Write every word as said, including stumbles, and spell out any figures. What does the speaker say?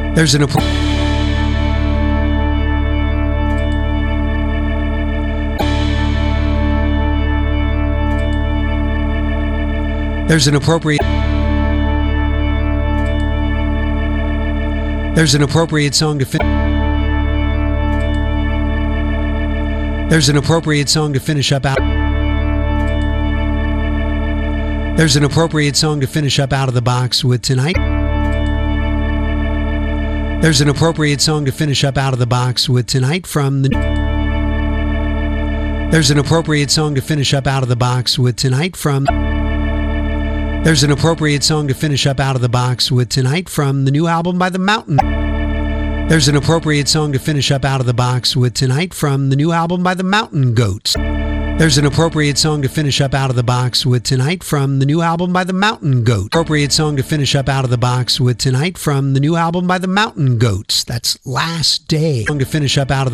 There's an appro- There's an appropriate There's an appropriate song to fin- There's an appropriate song to finish up out There's an appropriate song to finish up out of the box with tonight. There's an appropriate song to finish up out of the box with tonight from the There's an appropriate song to finish up out of the box with tonight from There's an appropriate song to finish up out of the box with tonight from the new album by The Mountain. There's an appropriate song to finish up out of the box with tonight from the new album by the Mountain Goats. There's an appropriate song to finish up out of the box with tonight from the new album by the Mountain Goats. Appropriate song to finish up out of the box with tonight from the new album by the Mountain Goats. That's Last Day. Song to finish up out of the